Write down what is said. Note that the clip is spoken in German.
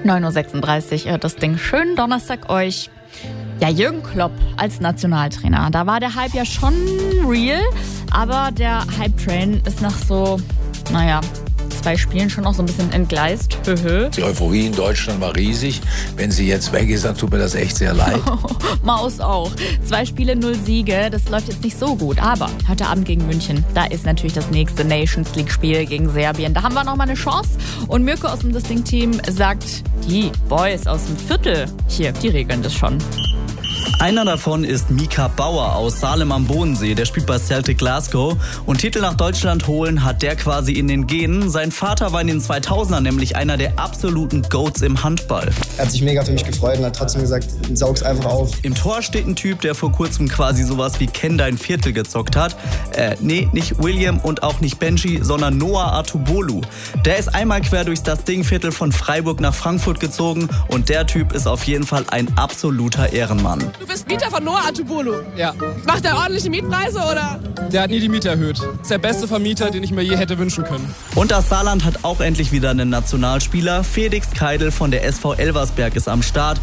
9:36 Uhr, das Ding. Schönen Donnerstag euch. Ja, Jürgen Klopp als Nationaltrainer. Da war der Hype ja schon real, aber der Hype-Train ist nach so, 2 Spielen schon noch so ein bisschen entgleist. Die Euphorie in Deutschland war riesig. Wenn sie jetzt weg ist, dann tut mir das echt sehr leid. Maus auch. 2 Spiele, 0 Siege. Das läuft jetzt nicht so gut. Aber heute Abend gegen München, da ist natürlich das nächste Nations League-Spiel gegen Serbien. Da haben wir nochmal eine Chance. Und Mirko aus dem Distinct-Team sagt, die Boys aus dem Viertel, hier, die regeln das schon. Einer davon ist Mika Bauer aus Salem am Bodensee. Der spielt bei Celtic Glasgow. Und Titel nach Deutschland holen hat der quasi in den Genen. Sein Vater war in den 2000ern nämlich einer der absoluten Goats im Handball. Er hat sich mega für mich gefreut und hat trotzdem gesagt, saug's einfach auf. Im Tor steht ein Typ, der vor kurzem quasi sowas wie Kenn dein Viertel gezockt hat. Nee, nicht William und auch nicht Benji, sondern Noah Atubolu. Der ist einmal quer durchs das Dingviertel von Freiburg nach Frankfurt gezogen. Und der Typ ist auf jeden Fall ein absoluter Ehrenmann. Du bist Mieter von Noah Atubolu? Ja. Macht er ordentliche Mietpreise, oder? Der hat nie die Miete erhöht. Ist der beste Vermieter, den ich mir je hätte wünschen können. Und das Saarland hat auch endlich wieder einen Nationalspieler. Felix Keidel von der SV Elversberg ist am Start.